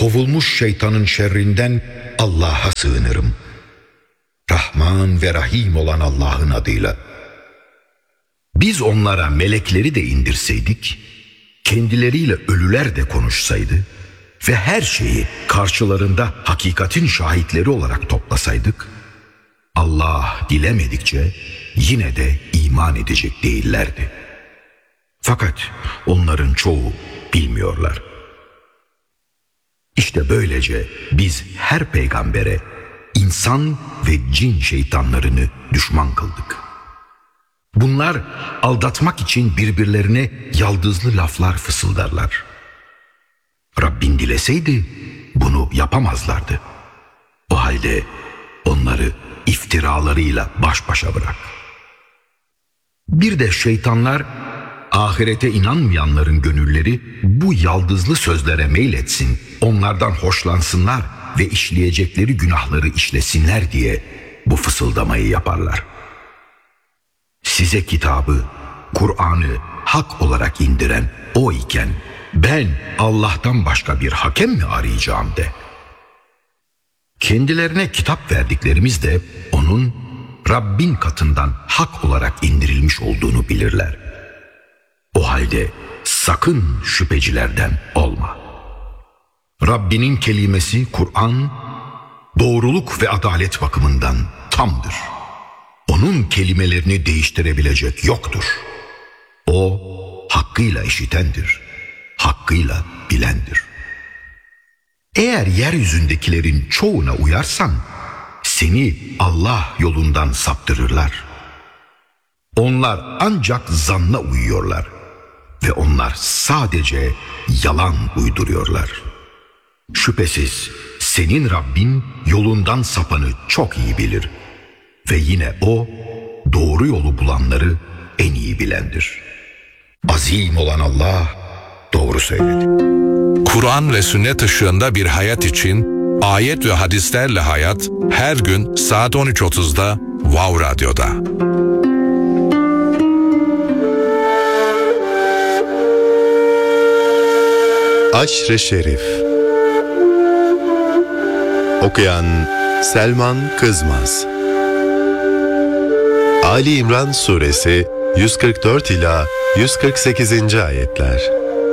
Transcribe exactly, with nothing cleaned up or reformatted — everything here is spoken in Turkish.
kovulmuş şeytanın şerrinden Allah'a sığınırım. Rahman ve Rahim olan Allah'ın adıyla. Biz onlara melekleri de indirseydik, kendileriyle ölüler de konuşsaydı ve her şeyi karşılarında hakikatin şahitleri olarak toplasaydık, Allah dilemedikçe yine de iman edecek değillerdi. Fakat onların çoğu bilmiyorlar. İşte böylece biz her peygambere insan ve cin şeytanlarını düşman kıldık. Bunlar aldatmak için birbirlerine yaldızlı laflar fısıldarlar. Rabbin dileseydi bunu yapamazlardı. O halde onları iftiralarıyla baş başa bırak. Bir de şeytanlar ahirete inanmayanların gönülleri bu yaldızlı sözlere meyletsin, onlardan hoşlansınlar ve işleyecekleri günahları işlesinler diye bu fısıldamayı yaparlar. Size kitabı, Kur'an'ı hak olarak indiren o iken ben Allah'tan başka bir hakem mi arayacağım de. Kendilerine kitap verdiklerimiz de onun Rabbin katından hak olarak indirilmiş olduğunu bilirler. O halde sakın şüphecilerden olma. Rabbinin kelimesi Kur'an, doğruluk ve adalet bakımından tamdır. Onun kelimelerini değiştirebilecek yoktur. O hakkıyla işitendir, hakkıyla bilendir. Eğer yeryüzündekilerin çoğuna uyarsan, seni Allah yolundan saptırırlar. Onlar ancak zanna uyuyorlar ve onlar sadece yalan uyduruyorlar. Şüphesiz senin Rabbin yolundan sapanı çok iyi bilir ve yine o doğru yolu bulanları en iyi bilendir. Azim olan Allah doğru söyledi. Kur'an ve sünnet ışığında bir hayat için ayet ve hadislerle hayat her gün saat on üç otuzda Wow Radyo'da. Aşr-ı Şerif. Okuyan Selman Kızmaz. Ali İmran Suresi yüz kırk dört ila yüz kırk sekizinci ayetler.